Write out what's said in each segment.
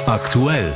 Aktuell.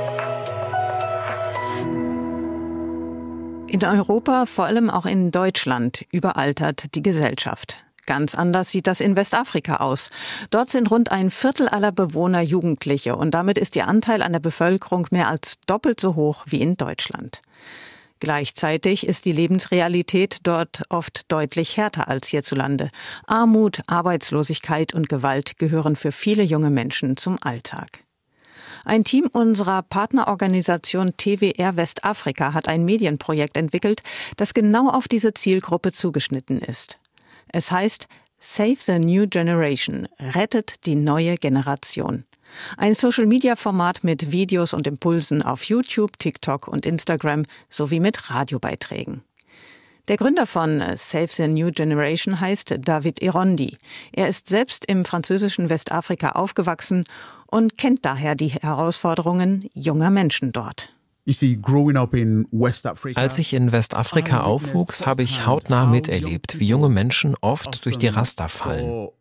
In Europa, vor allem auch in Deutschland, überaltert die Gesellschaft. Ganz anders sieht das in Westafrika aus. Dort sind rund ein Viertel aller Bewohner Jugendliche und damit ist ihr Anteil an der Bevölkerung mehr als doppelt so hoch wie in Deutschland. Gleichzeitig ist die Lebensrealität dort oft deutlich härter als hierzulande. Armut, Arbeitslosigkeit und Gewalt gehören für viele junge Menschen zum Alltag. Ein Team unserer Partnerorganisation TWR Westafrika hat ein Medienprojekt entwickelt, das genau auf diese Zielgruppe zugeschnitten ist. Es heißt Save the New Generation, rettet die neue Generation. Ein Social-Media-Format mit Videos und Impulsen auf YouTube, TikTok und Instagram sowie mit Radiobeiträgen. Der Gründer von Save the New Generation heißt David Irondi. Er ist selbst im französischen Westafrika aufgewachsen und kennt daher die Herausforderungen junger Menschen dort. Als ich in Westafrika aufwuchs, habe ich hautnah miterlebt, wie junge Menschen oft durch die Raster fallen.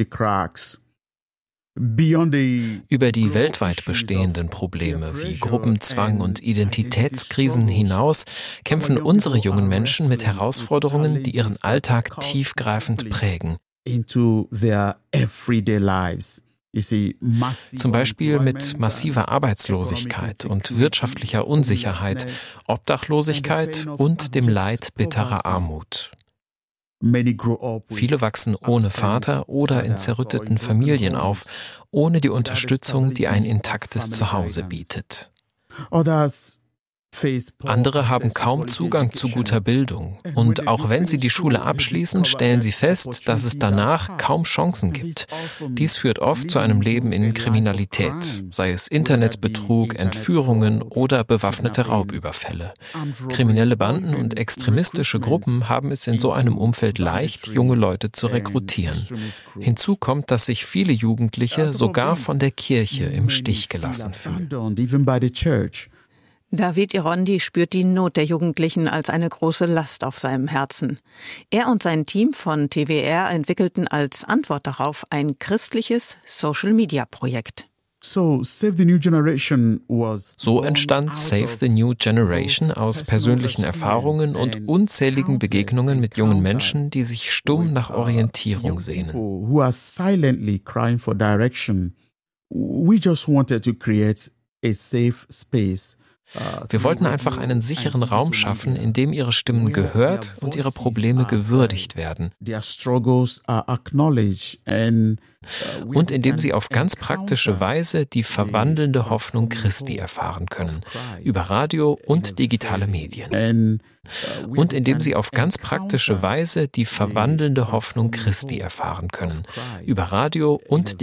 Über die weltweit bestehenden Probleme wie Gruppenzwang und Identitätskrisen hinaus kämpfen unsere jungen Menschen mit Herausforderungen, die ihren Alltag tiefgreifend prägen. Zum Beispiel mit massiver Arbeitslosigkeit und wirtschaftlicher Unsicherheit, Obdachlosigkeit und dem Leid bitterer Armut. Viele wachsen ohne Vater oder in zerrütteten Familien auf, ohne die Unterstützung, die ein intaktes Zuhause bietet. Andere haben kaum Zugang zu guter Bildung und auch wenn sie die Schule abschließen, stellen sie fest, dass es danach kaum Chancen gibt. Dies führt oft zu einem Leben in Kriminalität, sei es Internetbetrug, Entführungen oder bewaffnete Raubüberfälle. Kriminelle Banden und extremistische Gruppen haben es in so einem Umfeld leicht, junge Leute zu rekrutieren. Hinzu kommt, dass sich viele Jugendliche sogar von der Kirche im Stich gelassen fühlen. David Irondi spürt die Not der Jugendlichen als eine große Last auf seinem Herzen. Er und sein Team von TWR entwickelten als Antwort darauf ein christliches Social-Media-Projekt. So entstand Save the New Generation aus persönlichen Erfahrungen und unzähligen Begegnungen mit jungen Menschen, die sich stumm nach Orientierung sehnen. Wir wollten einfach einen sicheren Raum schaffen, in dem ihre Stimmen gehört und ihre Probleme gewürdigt werden. Und in dem sie auf ganz praktische Weise die verwandelnde Hoffnung Christi erfahren können, über Radio und digitale Medien. Und in dem sie auf ganz praktische Weise die verwandelnde Hoffnung Christi erfahren können, über Radio und